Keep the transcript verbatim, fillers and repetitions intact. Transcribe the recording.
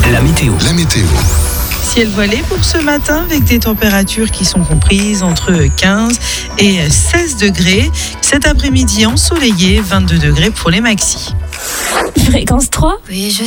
La météo. La météo. Ciel voilé pour ce matin avec des températures qui sont comprises entre quinze et seize degrés. Cet après-midi ensoleillé, vingt-deux degrés pour les maxis. Fréquence trois. Oui, je